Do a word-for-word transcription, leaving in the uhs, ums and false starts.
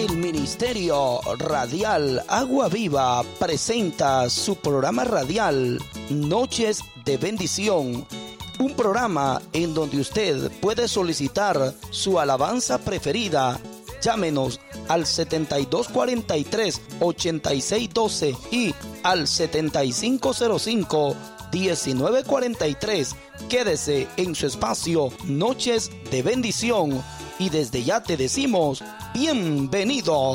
El Ministerio Radial Agua Viva presenta su programa radial Noches de Bendición, un programa en donde usted puede solicitar su alabanza preferida. Llámenos al setenta y dos cuarenta y tres, ochenta y seis doce y al setenta y cinco cero cinco, diecinueve cuarenta y tres. Quédese en su espacio Noches de Bendición y desde ya te decimos bienvenido.